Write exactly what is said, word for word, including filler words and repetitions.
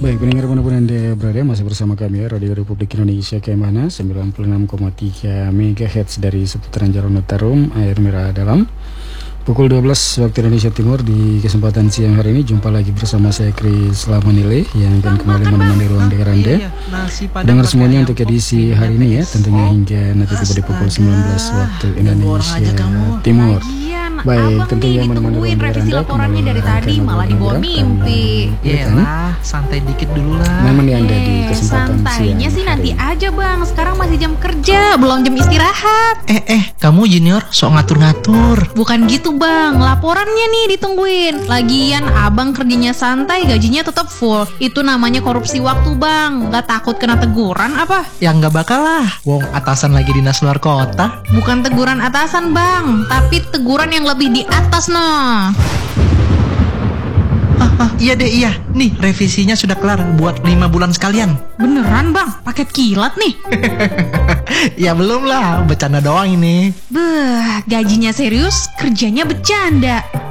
Baik, pendengar manapun Anda berada, masih bersama kami ya, Radio Republik Indonesia Kemana sembilan puluh enam koma tiga megahertz dari seputaran Jalan Tarum, Air Merah Dalam. Pukul dua belas waktu Indonesia Timur. Di kesempatan siang hari ini jumpa lagi bersama saya Chris Lamanile yang akan kembali menemani ruang dengar Anda. Dengar semuanya untuk edisi hari ini ya, tentunya hingga nanti tiba di pukul sembilan belas waktu Indonesia Timur. Baik, tentunya ditungguin revisi laporannya dari tadi malah dibawa mimpi. Yalah, santai dikit dulu lah. Memang nih Anda di kesempatan Santainya siang sih nanti hari. aja bang. Sekarang masih jam kerja, belum jam istirahat. Eh eh, kamu junior sok ngatur-ngatur. Bukan gitu bang, laporannya nih ditungguin. Lagian abang kerjanya santai, gajinya tetap full. Itu namanya korupsi waktu bang. Gak takut kena teguran apa? Ya nggak bakal lah. Wong atasan lagi dinas luar kota. Bukan teguran atasan bang, tapi teguran yang lebih di atas nah. Ah, ah, iya deh iya. Nih revisinya sudah kelar buat lima bulan sekalian. Beneran bang, paket kilat nih. Ya belum lah, bercanda doang ini. Beuh, gajinya serius, kerjanya bercanda.